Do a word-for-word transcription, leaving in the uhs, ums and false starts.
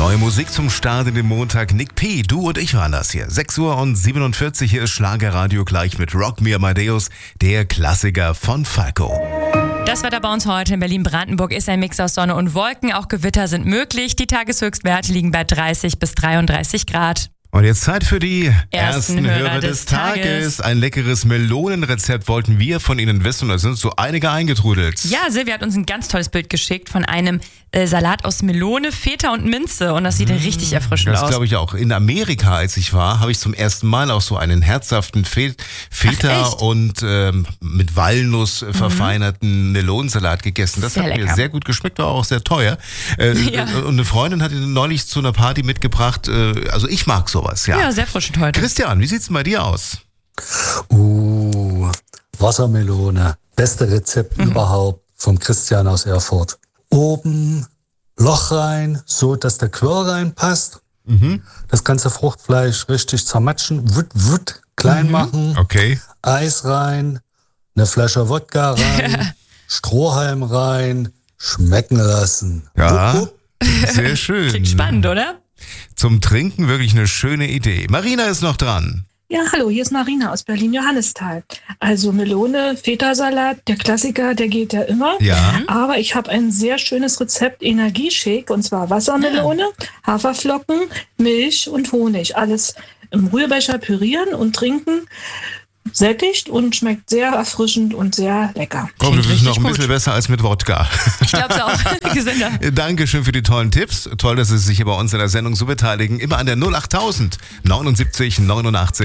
Neue Musik zum Start in den Montag. Nick P., du und ich waren das hier. sechs Uhr und siebenundvierzig, hier ist Schlagerradio gleich mit Rock Me Amadeus, der Klassiker von Falco. Das Wetter bei uns heute in Berlin-Brandenburg ist ein Mix aus Sonne und Wolken. Auch Gewitter sind möglich. Die Tageshöchstwerte liegen bei dreißig bis dreiunddreißig Grad. Und jetzt Zeit für die Ersten ersten Hörer Hörer des des Tages. Tages. Ein leckeres Melonenrezept wollten wir von Ihnen wissen und da sind so einige eingetrudelt. Ja, Silvia hat uns ein ganz tolles Bild geschickt von einem äh, Salat aus Melone, Feta und Minze. Und das sieht mmh, richtig erfrischend das aus. Das glaube ich auch. In Amerika, als ich war, habe ich zum ersten Mal auch so einen herzhaften Fe- Feta Ach, echt? und ähm, mit Walnuss äh, verfeinerten Melonensalat gegessen. Das Sehr hat lecker. mir sehr gut geschmeckt, war auch sehr teuer. Äh, Ja. Und eine Freundin hat ihn neulich zu einer Party mitgebracht. Äh, also ich mag sowas, ja. Ja, sehr frischend heute. Christian, wie sieht's denn bei dir aus? Uh, Wassermelone. Beste Rezept Mhm. überhaupt vom Christian aus Erfurt. Oben Loch rein, so dass der Quirl reinpasst. Mhm. Das ganze Fruchtfleisch richtig zermatschen, wut, wut, klein Mhm. machen. Okay. Eis rein, eine Flasche Wodka rein, Strohhalm rein, schmecken lassen. Ja, Wupp, wupp. sehr schön. Klingt spannend, oder? Zum Trinken wirklich eine schöne Idee. Marina ist noch dran. Ja, hallo, hier ist Marina aus Berlin-Johannisthal. Also Melone, Feta-Salat, der Klassiker, der geht ja immer. Ja. Aber ich habe ein sehr schönes Rezept, Energieshake, und zwar Wassermelone, Haferflocken, Milch und Honig. Alles im Rührbecher pürieren und trinken. Sättigt und schmeckt sehr erfrischend und sehr lecker. Oh, das ist richtig noch ein gut. bisschen besser als mit Wodka. Ich glaube es auch. Gesünder. Dankeschön für die tollen Tipps. Toll, dass Sie sich hier bei uns in der Sendung so beteiligen. Immer an der null achttausend neunundsiebzig neunundachtzig